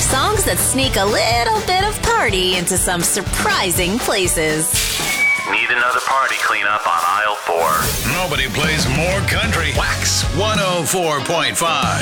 Songs that sneak a little bit of party into some surprising places. Need another party cleanup on aisle 4. Nobody plays more country. Wax 104.5.